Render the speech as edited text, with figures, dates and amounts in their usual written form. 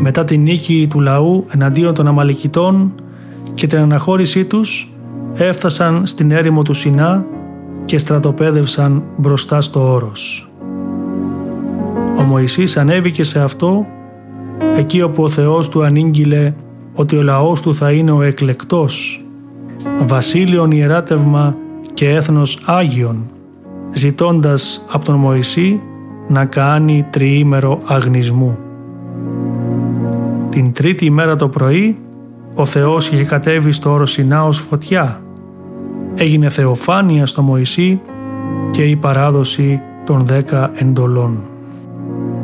Μετά την νίκη του λαού εναντίον των Αμαλικιτών και την αναχώρησή τους, έφτασαν στην έρημο του Σινά και στρατοπέδευσαν μπροστά στο όρος. Ο Μωυσής ανέβηκε σε αυτό, εκεί όπου ο Θεός του ανήγγειλε ότι ο λαός του θα είναι ο εκλεκτός, βασίλειον ιεράτευμα και έθνος Άγιον, ζητώντας από τον Μωυσή να κάνει τριήμερο αγνισμού. Την τρίτη ημέρα το πρωί, ο Θεός είχε κατέβει στο όρος Σινά ως φωτιά. Έγινε θεοφάνεια στο Μωυσή και η παράδοση των 10 εντολών.